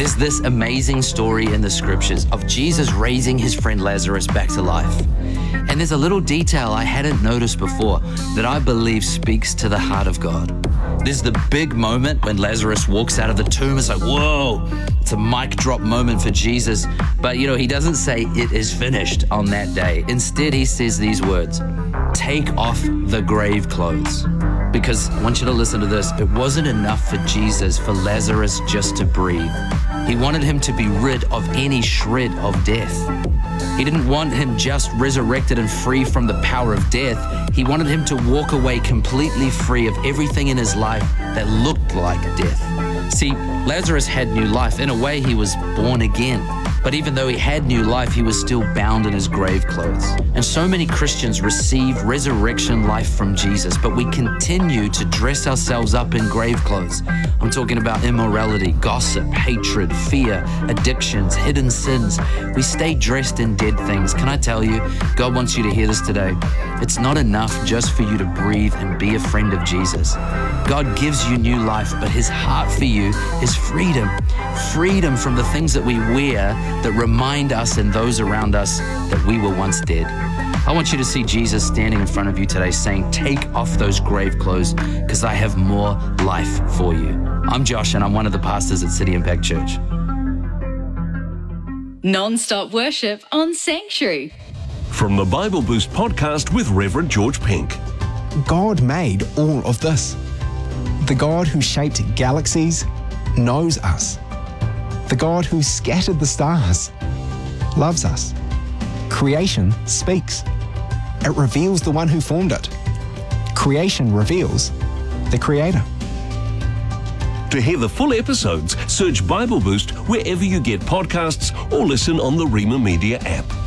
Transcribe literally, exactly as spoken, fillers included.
There's this amazing story in the scriptures of Jesus raising his friend Lazarus back to life. And there's a little detail I hadn't noticed before that I believe speaks to the heart of God. There's the big moment when Lazarus walks out of the tomb. It's like, whoa, it's a mic drop moment for Jesus. But, you know, he doesn't say it is finished on that day. Instead, he says these words, take off the grave clothes. Because I want you to listen to this. It wasn't enough for Jesus, for Lazarus just to breathe. He wanted him to be rid of any shred of death. He didn't want him just resurrected and free from the power of death. He wanted him to walk away completely free of everything in his life that looked like death. See, Lazarus had new life. In a way, he was born again. But even though he had new life, he was still bound in his grave clothes. And so many Christians receive resurrection life from Jesus, but we continue to dress ourselves up in grave clothes. I'm talking about immorality, gossip, hatred, fear, addictions, hidden sins. We stay dressed in dead things. Can I tell you, God wants you to hear this today. It's not enough just for you to breathe and be a friend of Jesus. God gives you new life, but his heart for you is freedom. Freedom from the things that we wear that remind us and those around us that we were once dead. I want you to see Jesus standing in front of you today saying, take off those grave clothes because I have more life for you. I'm Josh and I'm one of the pastors at City Impact Church. Non-stop worship on Sanctuary. From the Bible Boost podcast with Reverend George Pink. God made all of this. The God who shaped galaxies knows us. The God who scattered the stars loves us. Creation speaks. It reveals the one who formed it. Creation reveals the Creator. To hear the full episodes, search Bible Boost wherever you get podcasts or listen on the Rima Media app.